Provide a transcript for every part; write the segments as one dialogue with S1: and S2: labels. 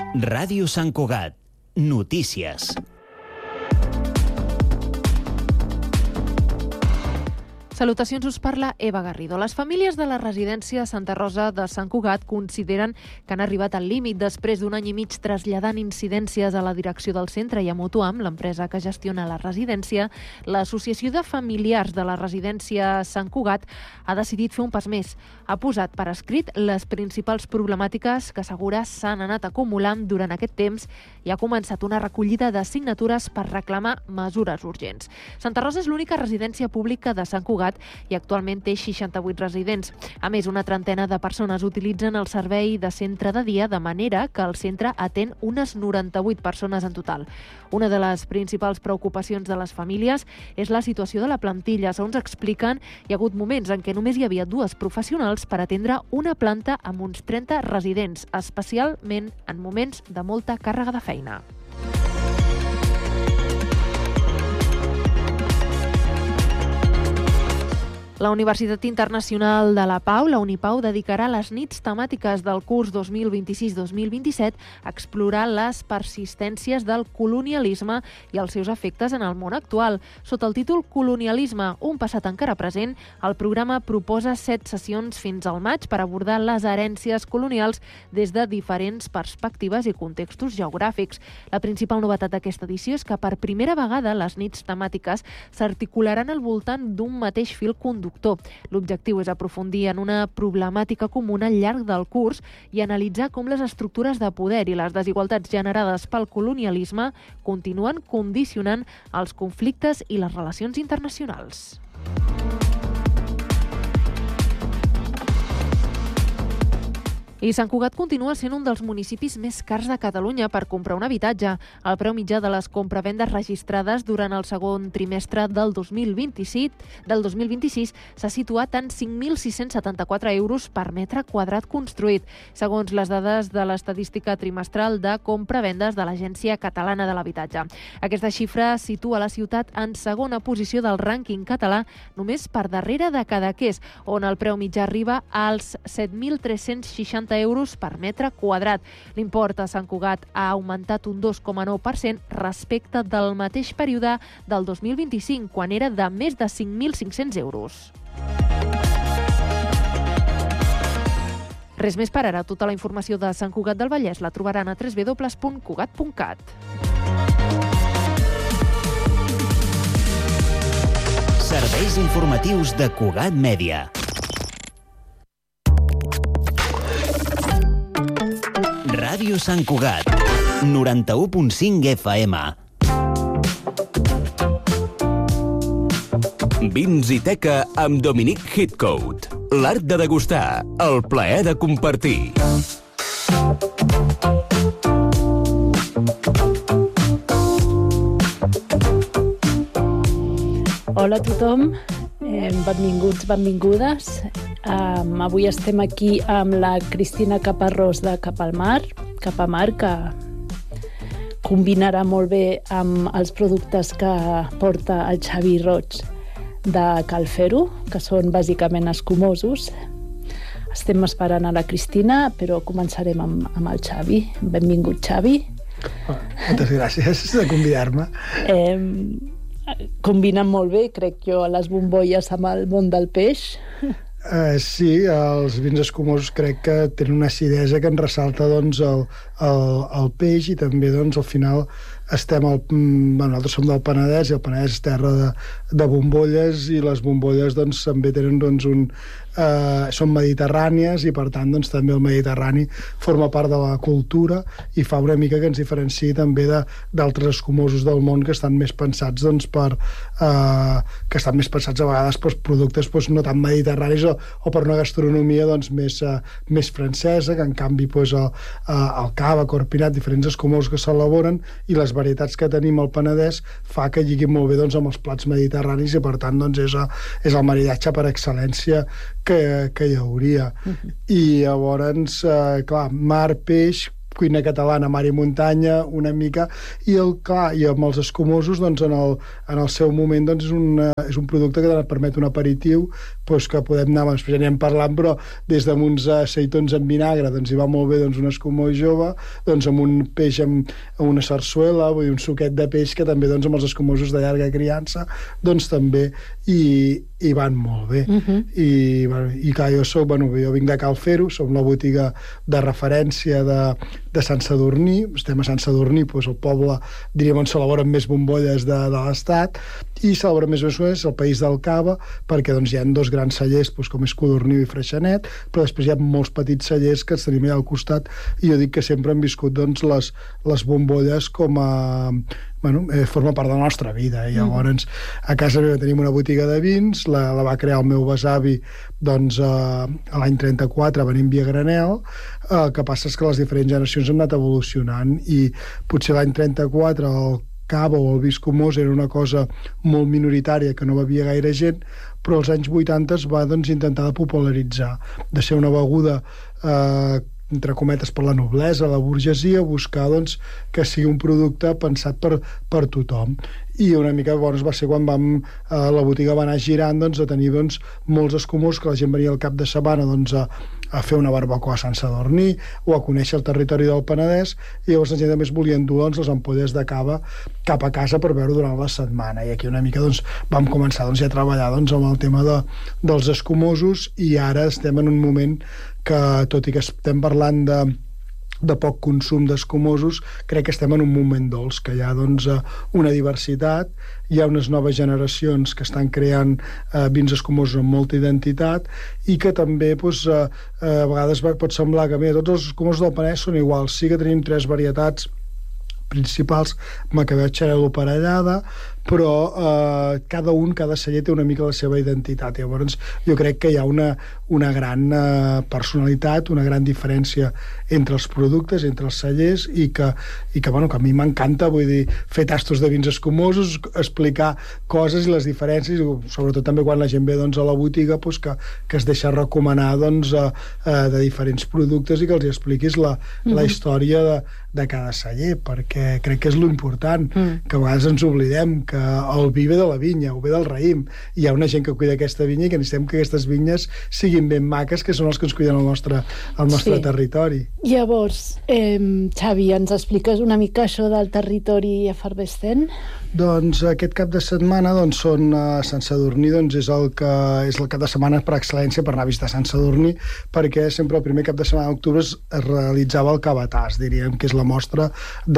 S1: Ràdio Sant Cugat. Notícies.
S2: Salutacions, us parla Eva Garrido. Les famílies de la residència Santa Rosa de Sant Cugat consideren que han arribat al límit després d'un any i mig traslladant incidències a la direcció del centre i a Mutuam, l'empresa que gestiona la residència. L'Associació de Familiars de la residència Sant Cugat ha decidit fer un pas més. Ha posat per escrit les principals problemàtiques que assegura s'han anat acumulant durant aquest temps i ha començat una recollida de signatures per reclamar mesures urgents. Santa Rosa és l'única residència pública de Sant Cugat i actualment té 68 residents. A més, una trentena de persones utilitzen el servei de centre de dia, de manera que el centre atén unes 98 persones en total. Una de les principals preocupacions de les famílies és la situació de la plantilla. Segons expliquen, hi ha hagut moments en què només hi havia 2 professionals per atendre una planta amb uns 30 residents, especialment en moments de molta càrrega de feina. La Universitat Internacional de la Pau, la Unipau, dedicarà les nits temàtiques del curs 2026-2027 a explorar les persistències del colonialisme i els seus efectes en el món actual. Sota el títol Colonialisme, un passat encara present, el programa proposa 7 sessions fins al maig per abordar les herències colonials des de diferents perspectives i contextos geogràfics. La principal novetat d'aquesta edició és que per primera vegada les nits temàtiques s'articularan al voltant d'un mateix fil conductor. L'objectiu és aprofundir en una problemàtica comuna al llarg del curs i analitzar com les estructures de poder i les desigualtats generades pel colonialisme continuen condicionant els conflictes i les relacions internacionals. I Sant Cugat continua sent un dels municipis més cars de Catalunya per comprar un habitatge. El preu mitjà de les compravendes registrades durant el segon trimestre del 2026 s'ha situat en 5.674 euros per metre quadrat construït, segons les dades de l'estadística trimestral de compravendes de l'Agència Catalana de l'Habitatge. Aquesta xifra situa la ciutat en segona posició del rànquing català, només per darrere de Cadaqués, on el preu mitjà arriba als 7.360 euros per metre quadrat. L'import a Sant Cugat ha augmentat un 2,9% respecte del mateix període del 2025, quan era de més de 5.500 euros. Res més per ara. Tota la informació de Sant Cugat del Vallès la trobaran a www.cugat.cat.
S1: Serveis informatius de Cugat Mèdia. Ràdio Sant Cugat, 91.5 FM. Vins i teca amb Dominic Hitcoat. L'art de degustar, el plaer de compartir.
S3: Hola a tothom, benvinguts, benvingudes. Avui estem aquí amb la Cristina Caparrós de Capamar, que combinarà molt bé amb els productes que porta el Xavi Roig de Calfero, que són bàsicament escumosos. Estem esperant a la Cristina, però començarem amb el Xavi. Benvingut, Xavi.
S4: Moltes gràcies de convidar-me.
S3: Combinen molt bé, crec jo, les bombolles amb el món del peix.
S4: Sí, els vins escumosos crec que tenen una acidesa que en ressalta doncs, el peix, i també doncs, al final nosaltres som del Penedès i el Penedès és terra de bombolles, i les bombolles doncs, també tenen doncs, són mediterrànies, i per tant doncs, també el Mediterrani forma part de la cultura i fa una mica que ens diferenciï també d'altres escumosos del món que estan més pensats doncs, que estan més pensats a vegades per productes doncs, no tan mediterranis o per una gastronomia doncs, més francesa, que en canvi doncs, el cava, corpinat, diferents escumosos que s'elaboren, i les varietats que tenim al Penedès fa que lliguin molt bé doncs, amb els plats mediterranis, i per tant doncs, és el maridatge per excel·lència que hi hauria. I llavors, clar, mar, peix, cuina catalana, mar i muntanya, una mica, i amb els escumosos, doncs, en el seu moment, doncs, és un producte que permet un aperitiu, doncs, que podem anar, ja n'hi hem parlat, però des d'uns aceitons en vinagre, doncs, hi va molt bé, doncs, un escumós jove, doncs, amb un peix amb una sarsuela, vull dir, un suquet de peix, que també, doncs, amb els escumosos de llarga criança, doncs, també hi van molt bé. I clar, jo vinc de Cal Fer-ho, som la botiga de referència de Sant Sadurní, estem a Sant Sadurní, doncs el poble, diríem, on s'elaboren més bombolles de l'Estat, i s'elaboren més bombolles al País del Cava, perquè doncs, hi ha dos grans cellers, doncs, com és Codorniu i Freixenet, però després hi ha molts petits cellers que els tenim allà al costat, i jo dic que sempre han viscut, doncs, les bombolles com a... forma part de la nostra vida. I llavors, a casa meva tenim una botiga de vins, la va crear el meu besavi, doncs, a l'any 34, venint via granel. El que passa és que les diferents generacions han anat evolucionant, i potser l'any 34 el cava o el vi escumós era una cosa molt minoritària que no bevia gaire gent, però als anys 80 es va, doncs, intentar popularitzar, de ser una beguda entre cometes per la noblesa, la burgesia, buscar, doncs, que sigui un producte pensat per tothom. I una mica llavors va ser quan la botiga va anar girant, doncs, a tenir, doncs, molts escumós, que la gent venia al cap de setmana, doncs, a fer una barbacoa a Sant Sadurní o a conèixer el territori del Penedès, i llavors la gent també es volia endur, doncs, les ampolles de cava cap a casa per veure durant la setmana, i aquí una mica, doncs, vam començar, doncs, ja a treballar, doncs, amb el tema dels escumosos, i ara estem en un moment que, tot i que estem parlant de poc consum d'escumosos, crec que estem en un moment dolç, que hi ha, doncs, una diversitat, hi ha unes noves generacions que estan creant vins escumosos amb molta identitat, i que també, doncs, a vegades pot semblar que, mira, tots els escumosos del Penedès són iguals, sí que tenim 3 varietats principals, Macabeu, Xarel·lo, Parellada, però cada celler té una mica la seva identitat. Llavors jo crec que hi ha una gran personalitat, una gran diferència entre els productes, entre els cellers, i que a mi m'encanta, vull dir, fer tastos de vins escumosos, explicar coses i les diferències, sobretot també quan la gent ve, doncs, a la botiga, doncs, que es deixa recomanar, doncs, de diferents productes, i que els expliquis la història de cada celler, perquè crec que és l'important, que a vegades ens oblidem que el vi ve de la vinya, o ve del raïm, i hi ha una gent que cuida aquesta vinya, i que necessitem que aquestes vinyes siguin ben maques, que són els que ens cuiden el nostre territori.
S3: Llavors, Xavi, ens expliques una mica això del territori efervescent?
S4: Doncs aquest cap de setmana, doncs, són a Sant Sadurní, doncs, és el cap de setmana per excel·lència per anar a visitar Sant Sadurní, perquè sempre el primer cap de setmana d'octubre es realitzava el Cavatàs, diríem, que és la mostra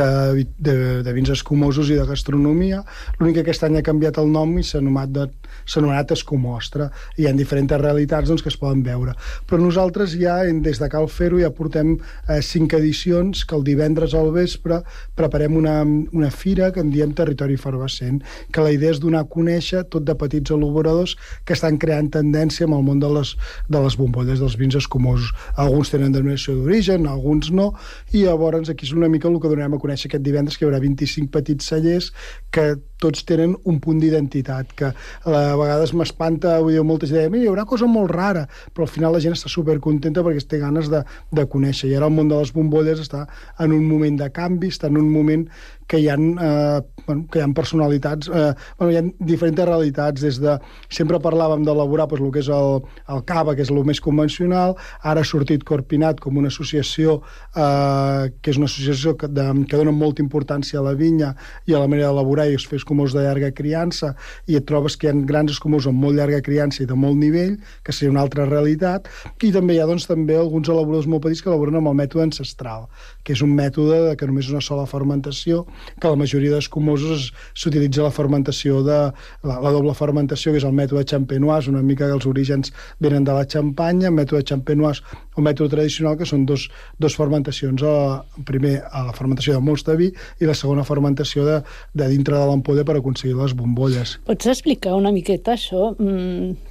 S4: de vins escumosos i de gastronomia. L'únic que aquest any ha canviat el nom i s'ha anomenat Escumostra. Hi ha diferents realitats, doncs, que es poden veure. Però nosaltres ja, des de Cal Fer-ho, ja portem 5 edicions, que el divendres al vespre preparem una fira que en diem Territori Efervescent, que la idea és donar a conèixer tot de petits elaboradors que estan creant tendència amb el món de les bombolles, dels vins escumosos. Alguns tenen denominació d'origen, alguns no, i llavors aquí és una mica el que donarem a conèixer aquest divendres, que hi haurà 25 petits cellers que tots tenen un punt d'identitat, que a vegades m'espanta, vull dir, molta gent deia, hi haurà cosa molt rara, però al final la gent està supercontenta perquè té ganes de conèixer. I ara el món de les bombolles està en un moment de canvi, està en un moment que hi ha personalitats, hi ha diferents realitats, des de... Sempre parlàvem d'elaborar el que és el cava, que és el més convencional, ara ha sortit Corpinat com una associació, que és una associació que dona molta importància a la vinya i a la manera d'elaborar i es fa escumós de llarga criança, i et trobes que hi ha grans escumós amb molt llarga criança i de molt nivell, que seria una altra realitat, i també hi ha, doncs, també alguns elaboradors molt petits que elaboren amb el mètode ancestral, que és un mètode que només és una sola fermentació, que a la majoria d'escumosos s'utilitza la fermentació la doble fermentació, que és el mètode champenois, una mica que els orígens venen de la Xampanya, mètode champenois o mètode tradicional, que són dos fermentacions, primer a la fermentació de most de vi i la segona fermentació de dintre de l'ampolla per aconseguir les bombolles.
S3: Pots explicar una miqueta això?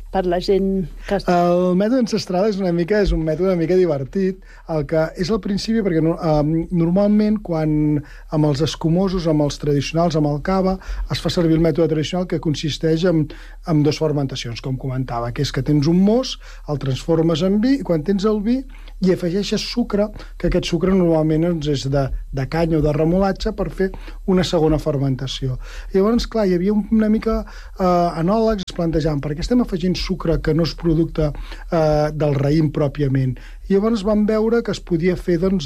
S3: per la gent que...
S4: El mètode ancestral és un mètode una mica divertit, el que és al principi, perquè normalment quan amb els escumosos, amb els tradicionals, amb el cava, es fa servir el mètode tradicional, que consisteix en dues fermentacions, com comentava, que és que tens un mos, el transformes en vi, i quan tens el vi hi afegeixes sucre, que aquest sucre normalment és de canya o de remolatge, per fer una segona fermentació. I llavors, clar, hi havia una mica enòlegs plantejant per què estem afegint sucre que no és producte del raïm pròpiament. I llavors vam veure que es podia fer, doncs,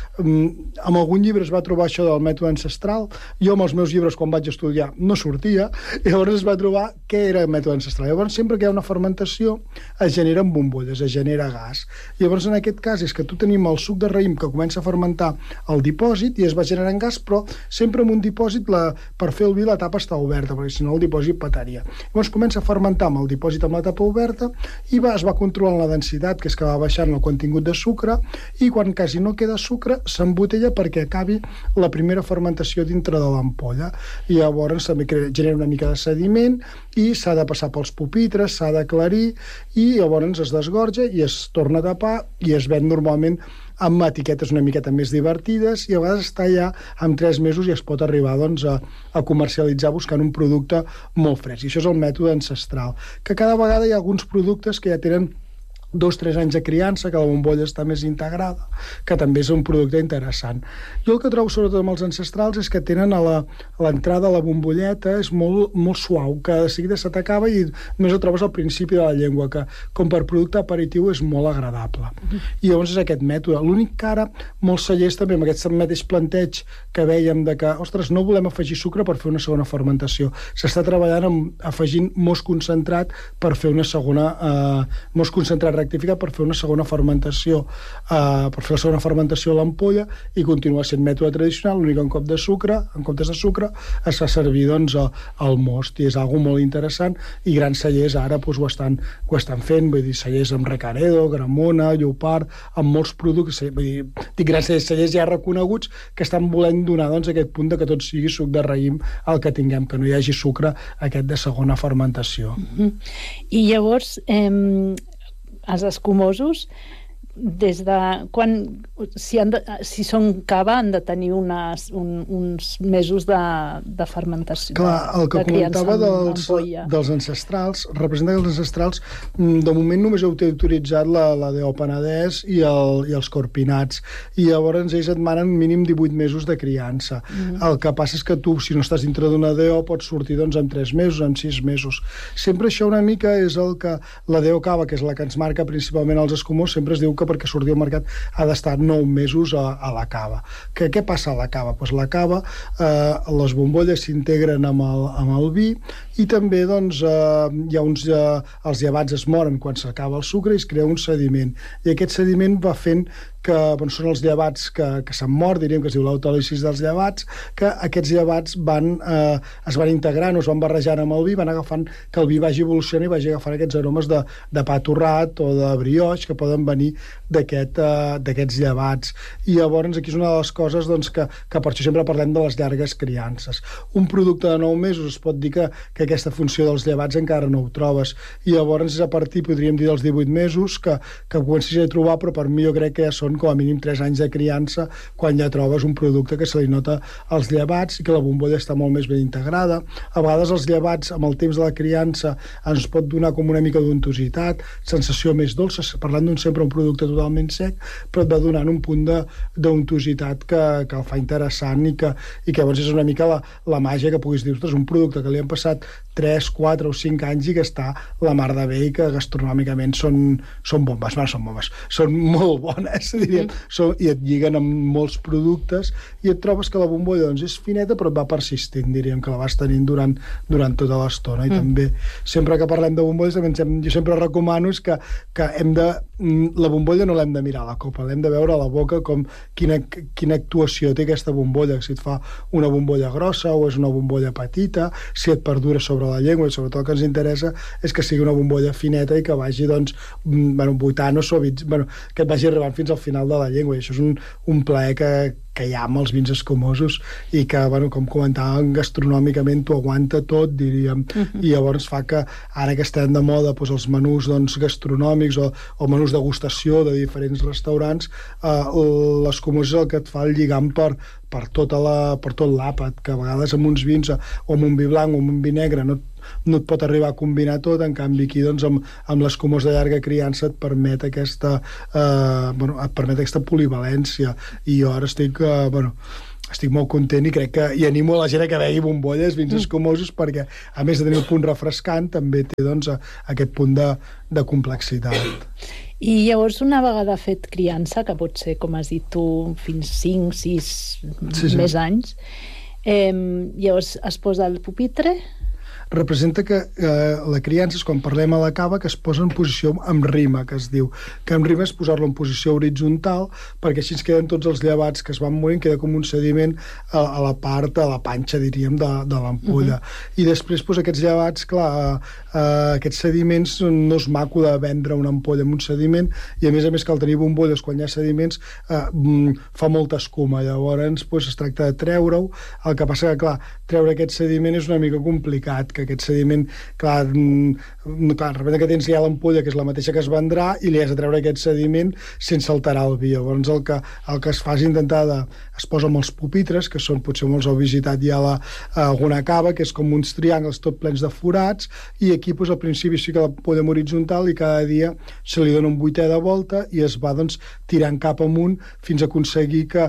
S4: amb algun llibre es va trobar això del mètode ancestral. Jo, amb els meus llibres, quan vaig estudiar, no sortia, i llavors es va trobar què era el mètode ancestral. Llavors, sempre que hi ha una fermentació, es generen bombolles, es genera gas. I llavors, en aquest cas, és que tu tenim el suc de raïm que comença a fermentar el dipòsit i es va generant gas, però sempre en un dipòsit, per fer el vi, la tapa està oberta, perquè si no el dipòsit petaria. Llavors, comença a fermentar amb el dipòsit amb la tapa oberta i es va controlant la densitat, que és que va baixant el contingut de sucre, i quan quasi no queda sucre s'embotella perquè acabi la primera fermentació dintre de l'ampolla. I llavors també genera una mica de sediment i s'ha de passar pels pupitres, s'ha d'aclarir, i llavors es desgorja i es torna a tapar i es ven normalment amb etiquetes una miqueta més divertides, i a vegades està ja en 3 mesos i es pot arribar, doncs, a comercialitzar buscant un producte molt fresc. I això és el mètode ancestral, que cada vegada hi ha alguns productes que ja tenen 2-3 anys de criança, que la bombolla està més integrada, que també és un producte interessant. Jo el que trobo sobretot amb els ancestrals és que tenen a l'entrada a la bombolleta és molt, molt suau, que de seguida se t'acaba i només ho trobes al principi de la llengua, que com per producte aperitiu és molt agradable. I llavors és aquest mètode. L'únic que ara molts cellers també amb aquest mateix planteig que vèiem de que, ostres, no volem afegir sucre per fer una segona fermentació. S'està treballant afegint most concentrat per fer una segona most concentrat rectificat per fer una segona fermentació, per fer la segona fermentació a l'ampolla, i continua sent mètode tradicional, l'únic en comptes de sucre es fa servir, doncs, el most, i és algo molt interessant, i grans cellers ara doncs, ho estan fent, vull dir, cellers amb Recaredo, Gramona, Llopart, amb molts productes, vull dir, dic grans cellers ja reconeguts que estan volent donar, doncs, aquest punt de que tot sigui suc de raïm el que tinguem, que no hi hagi sucre aquest de segona fermentació.
S3: I llavors, els escumosos, des de quan, si són cava, han de tenir uns mesos de fermentació.
S4: Clar, el que comentava dels ancestrals, representa que els ancestrals de moment només heu autoritzat la DO Penedès i els corpinats, i llavors ells et manen mínim 18 mesos de criança. El que passa és que tu, si no estàs dintre d'una DO, pots sortir, doncs, en 3 mesos, en 6 mesos. Sempre això una mica és el que la DO Cava, que és la que ens marca principalment els escumós, sempre es diu que perquè surti al mercat ha d'estar 9 mesos a la cava. Què passa a la cava? Doncs la cava, les bombolles s'integren amb el vi, i també, doncs, els llevats es moren quan s'acaba el sucre i es crea un sediment. I aquest sediment va fent que són els llevats que s'han mort, diríem que es diu l'autòlisis dels llevats, que aquests llevats es van integrant o es van barrejant amb el vi, van agafant que el vi vagi evolucionant i vagi agafant aquests aromes de pa torrat o de brioix que poden venir d'aquests llevats. I llavors aquí és una de les coses, doncs, que per això sempre parlem de les llargues criances. Un producte de 9 mesos es pot dir que aquesta funció dels llevats encara no ho trobes, i llavors és a partir, podríem dir, dels 18 mesos que comencis a trobar, però per mi jo crec que ja són com a mínim 3 anys de criança quan ja trobes un producte que se li nota als llevats i que la bombolla està molt més ben integrada. A vegades els llevats, amb el temps de la criança, ens pot donar com una mica d'untositat, sensació més dolça, parlant sempre un producte totalment sec, però et va donant un punt d'untositat que el fa interessant i que llavors és una mica la màgia que puguis dir, ostres, un producte que li han passat 3, 4 o 5 anys i que està la mar de bé i que gastronòmicament són bombes, són molt bones, diríem, i et lliguen amb molts productes i et trobes que la bombolla, doncs, és fineta però et va persistint, diríem, que la vas tenint durant tota l'estona. I també, sempre que parlem de bombolles, jo sempre recomano és que la bombolla no l'hem de mirar a la copa, l'hem de veure a la boca com quina actuació té aquesta bombolla, si et fa una bombolla grossa o és una bombolla petita, si et perdura sobre la llengua, i sobretot el que ens interessa és que sigui una bombolla fineta i que vagi, doncs, buitant o suavitzant, que et vagi arribant fins al final de la llengua, i això és un plaer que hi ha amb els vins escumosos i que, bueno, com comentàvem, gastronòmicament t'ho aguanta tot, diríem. I llavors fa que ara que estem de moda doncs, els menús gastronòmics o menús degustació de diferents restaurants, l'escumós és el que et fa el lligam per tot l'àpat, que a vegades amb uns vins o amb un vi blanc o amb un vi negre no et pot arribar a combinar tot, en canvi aquí doncs, amb l'escumós de llarga criança et permet aquesta polivalència, i jo ara estic molt content i crec que animo a la gent a que begui bombolles, vins escumosos, perquè a més de tenir un punt refrescant també té doncs, aquest punt de complexitat.
S3: I llavors, una vegada fet criança, que pot ser, com has dit tu, fins 5, 6 més anys, llavors es posa el pupitre.
S4: Representa que la criança és quan parlem a la cava que es posa en posició amb rima, que es diu. Que amb rima és posar-lo en posició horitzontal, perquè així ens queden tots els llevats que es van morint, queda com un sediment a la part, a la panxa, diríem, de l'ampolla. I després, doncs, aquests llevats, clar, aquests sediments no és maco de vendre una ampolla amb un sediment, i a més cal tenir bombolles quan hi ha sediments, fa molta escuma. Llavors, doncs, es tracta de treure-ho. El que passa que, clar, treure aquest sediment és una mica complicat, que aquest sediment, clar, repente que tens ja l'ampolla, que és la mateixa que es vendrà, i li has de treure aquest sediment sense alterar el vi. Llavors el que es fa és intentar es posa amb els pupitres, que són, potser molts heu visitat ja alguna cava, que és com uns triangles tot plens de forats, i aquí doncs, al principi sí que la podem horitzontal, i cada dia se li dona un vuitè de volta i es va doncs, tirant cap amunt fins a aconseguir que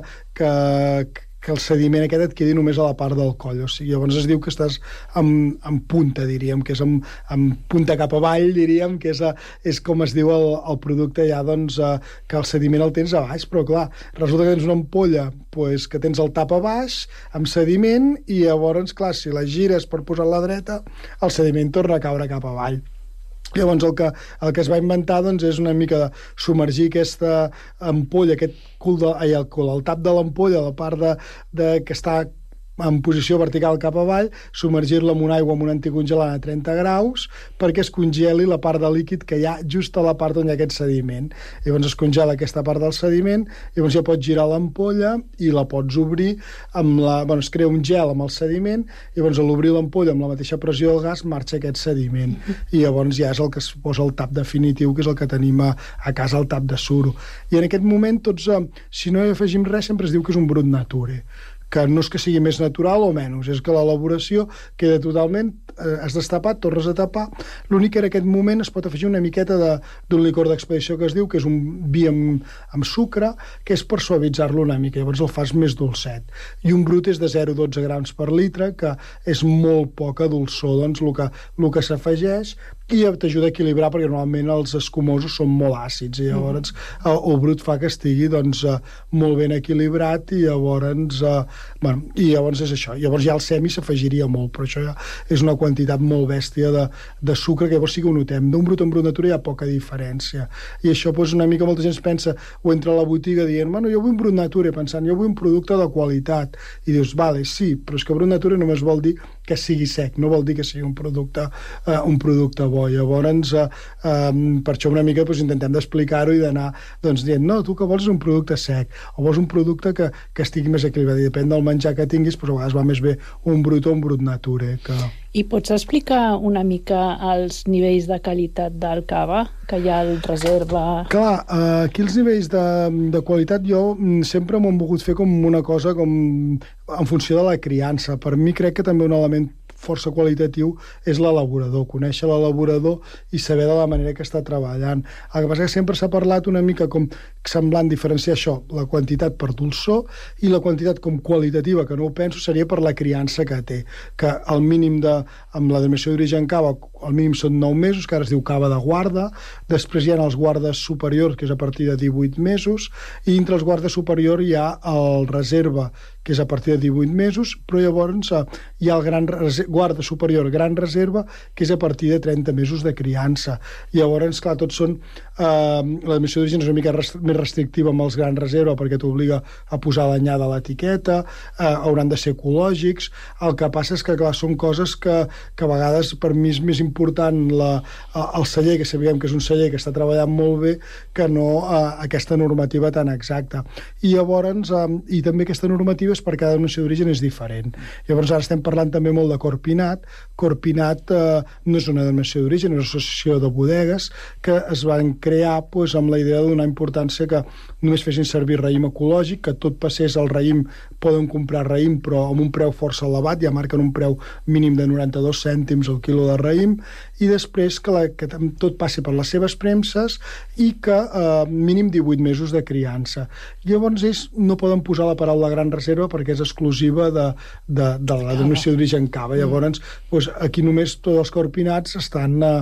S4: el sediment aquest et quedi només a la part del coll. O sigui, llavors es diu que estàs en punta, diríem, que és en punta cap avall, diríem, que és com es diu el producte ja, doncs, que el sediment el tens a baix, però clar, resulta que tens una ampolla pues, que tens el tap a baix, amb sediment, i llavors, clar, si la gires per posar-la dreta, el sediment torna a caure cap avall. Llavors el que es va inventar doncs, és una mica de submergir aquesta ampolla, aquest el tap de l'ampolla, la part que està en posició vertical cap avall, submergir-la amb una aigua amb un anticongelant a 30 graus perquè es congeli la part de líquid que hi ha just a la part on hi ha aquest sediment. Llavors es congela aquesta part del sediment, llavors ja pots girar l'ampolla i la pots obrir es crea un gel amb el sediment, llavors a l'obrir l'ampolla amb la mateixa pressió del gas marxa aquest sediment, i llavors ja és el que es posa el tap definitiu, que és el que tenim a casa, el tap de suro. I en aquest moment tots, si no hi afegim res, sempre es diu que és un brut nature, que no és que sigui més natural o menys, és que l'elaboració queda totalment, has destapat, tornes a tapar. L'únic que en aquest moment es pot afegir una miqueta d'un licor d'expedició que es diu, que és un vi amb sucre, que és per suavitzar-lo una mica, llavors el fas més dolcet. I un brut és de 0,12 grams per litre, que és molt poca dolçor, doncs el que s'afegeix, i t'ajuda a equilibrar, perquè normalment els escumosos són molt àcids, i llavors el brut fa que estigui doncs, molt ben equilibrat, i llavors és això. Llavors ja el semi s'afegiria molt, però això ja és una quantitat molt bèstia de sucre, que llavors sí que ho notem. D'un brut en brut natura hi ha poca diferència. I això doncs, una mica molta gent pensa, o entra a la botiga dient, bueno, jo vull un brut natura, pensant, jo vull un producte de qualitat. I dius, vale, sí, però és que brut natura només vol dir que sigui sec, no vol dir que sigui un producte bo. Llavors, per això una mica doncs, intentem d'explicar-ho i d'anar doncs, dient, no, tu que vols és un producte sec, o vols un producte que estigui més equilibrat, i depèn del menjar que tinguis, però a vegades va més bé un brut o un brut nature.
S3: I pots explicar una mica els nivells de qualitat del cava, que hi ha el reserva?
S4: Clar, aquí els nivells de qualitat jo sempre m'ho he volgut fer com una cosa en funció de la criança. Per mi crec que també un element força qualitatiu és l'elaborador, conèixer l'elaborador i saber de la manera que està treballant. El que passa que sempre s'ha parlat una mica com semblant diferenciar això, la quantitat per dolçor, i la quantitat com qualitativa, que no ho penso, seria per la criança que té, que el mínim amb la denominació d'origen cava, el mínim són 9 mesos, que ara es diu cava de guarda, després hi ha els guardes superiors, que és a partir de 18 mesos, i entre els guardes superiors hi ha el reserva, que és a partir de 18 mesos, però llavors hi ha el guarda superior gran reserva, que és a partir de 30 mesos de criança. Llavors, clar, tots són... la denominació d'origen és una mica més restrictiva amb els gran reserva perquè t'obliga a posar l'anyada a l'etiqueta, hauran de ser ecològics. El que passa és que, clar, són coses que a vegades per mi és més important el celler, que sabem que és un celler que està treballant molt bé, que no aquesta normativa tan exacta. I llavors, i també aquesta normativa és per cada denominació d'origen és diferent. Llavors ara estem parlant també molt de Corpinat. Corpinat no és una denominació d'origen, és una associació de bodegues que es van crear amb la idea de donar importància que només fessin servir raïm ecològic, que tot passés al raïm, poden comprar raïm però amb un preu força elevat, ja marquen un preu mínim de 92 cèntims al quilo de raïm, i després que tot passi per les seves premses i que mínim 18 mesos de criança. Llavors ells no poden posar la paraula gran reserva perquè és exclusiva de la denominació d'origen cava. Llavors aquí només tots els corpinats estan